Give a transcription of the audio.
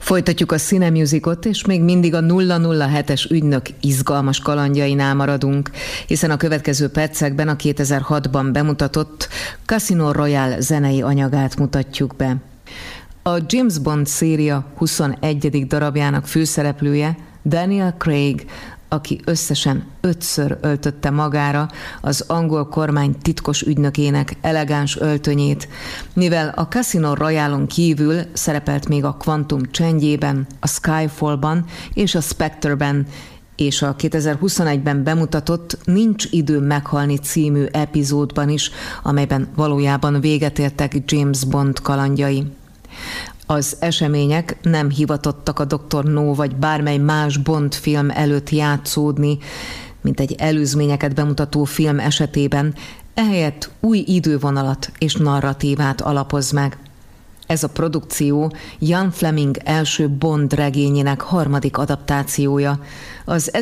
Folytatjuk a Cinemusicot, és még mindig a 007-es ügynök izgalmas kalandjainál maradunk, hiszen a következő percekben a 2006-ban bemutatott Casino Royale zenei anyagát mutatjuk be. A James Bond széria 21. darabjának főszereplője Daniel Craig, aki összesen 5-ször öltötte magára az angol kormány titkos ügynökének elegáns öltönyét, mivel a Casino Royale-on kívül szerepelt még a Quantum csendjében, a Skyfallban és a Spectre-ben, és a 2021-ben bemutatott Nincs idő meghalni című epizódban is, amelyben valójában véget értek James Bond kalandjai. Az események nem hivatottak a Dr. No vagy bármely más Bond film előtt játszódni, mint egy előzményeket bemutató film esetében, ehelyett új idővonalat és narratívát alapoz meg. Ez a produkció Ian Fleming első Bond regényének harmadik adaptációja. Az